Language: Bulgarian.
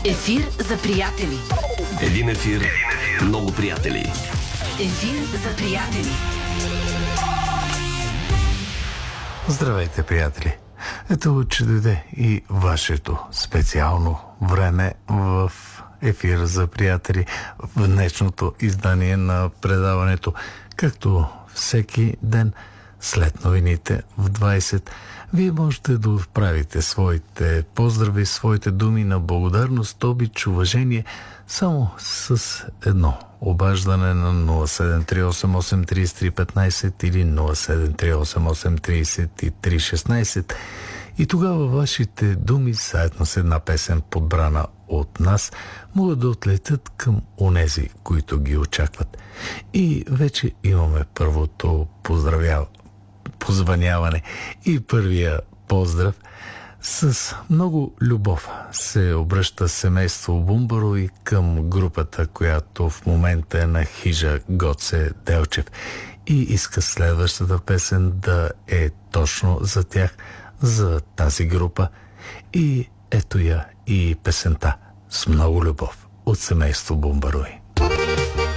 Ефир за приятели. Един ефир, много приятели. Ефир за приятели. Здравейте, приятели! Ето, че дойде и вашето специално време в ефир за приятели в днешното издание на предаването. Както всеки ден след новините в 20, вие можете да отправите своите поздрави, своите думи на благодарност, обич, уважение само с едно обаждане на 0738833315 или 0738833316 и тогава вашите думи заедно с една песен, подбрана от нас, могат да отлетят към онези, които ги очакват. И вече имаме първото позвъняване и първия поздрав. С много любов се обръща семейство Бумбаро и към групата, която в момента е на хижа Гоце Делчев, и иска следващата песен да е точно за тях, за тази група. И ето я и песента "С много любов" от семейство Бумбарои.